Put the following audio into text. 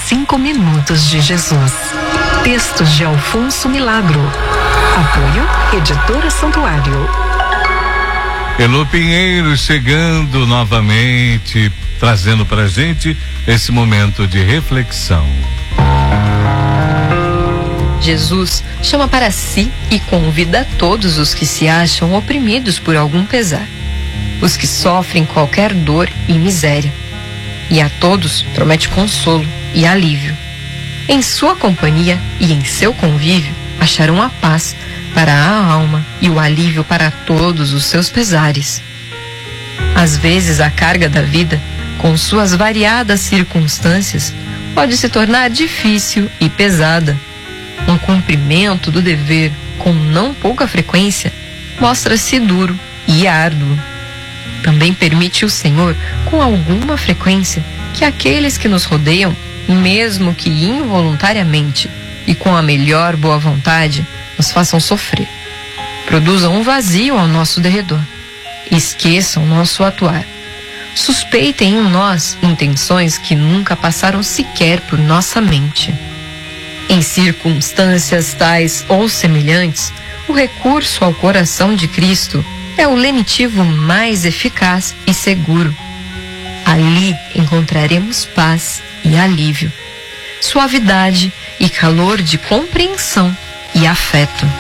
5 minutos de Jesus. Textos de Alfonso Milagro. Apoio Editora Santuário. Elô Pinheiro chegando novamente, trazendo pra gente esse momento de reflexão. Jesus chama para si e convida a todos os que se acham oprimidos por algum pesar, os que sofrem qualquer dor e miséria. E a todos promete consolo e alívio. Em sua companhia e em seu convívio acharão a paz para a alma e o alívio para todos os seus pesares. Às vezes a carga da vida, com suas variadas circunstâncias, pode se tornar difícil e pesada. Um cumprimento do dever com não pouca frequência mostra-se duro e árduo. Também permite o Senhor, com alguma frequência, que aqueles que nos rodeiam, mesmo que involuntariamente e com a melhor boa vontade, nos façam sofrer. Produzam um vazio ao nosso derredor. Esqueçam nosso atuar. Suspeitem em nós intenções que nunca passaram sequer por nossa mente. Em circunstâncias tais ou semelhantes, o recurso ao coração de Cristo é o lenitivo mais eficaz e seguro. Ali encontraremos paz e alívio, suavidade e calor de compreensão e afeto.